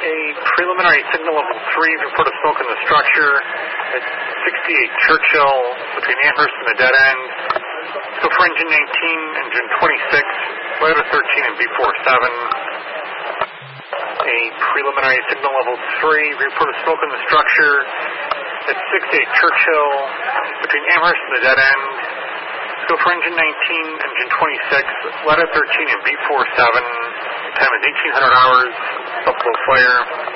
A preliminary signal level 3, report of smoke in the structure at 68 Churchill between Amherst and the dead end. So for engine 19, engine 26, ladder 13 and B47. A preliminary signal level 3, report of smoke in the structure at 68 Churchill between Amherst and the dead end. So for engine 19, engine 26, ladder 13 and B47. Time is 1800 hours, buffalo flare.